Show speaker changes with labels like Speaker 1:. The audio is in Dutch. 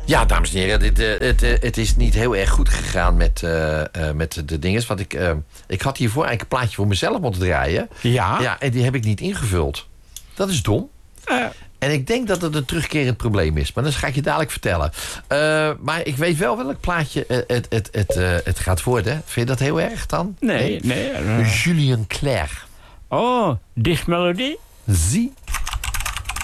Speaker 1: Ja, dames en heren, het is niet heel erg goed gegaan met de dinges. Want ik had hiervoor eigenlijk een plaatje voor mezelf moeten draaien.
Speaker 2: Ja?
Speaker 1: Ja, en die heb ik niet ingevuld. Dat is dom. En ik denk dat het een terugkerend probleem is. Maar dat ga ik je dadelijk vertellen. Maar ik weet wel welk plaatje het gaat worden. Vind je dat heel erg dan?
Speaker 2: Nee.
Speaker 1: Julien Clerc.
Speaker 2: Oh, This Melody?
Speaker 1: Zie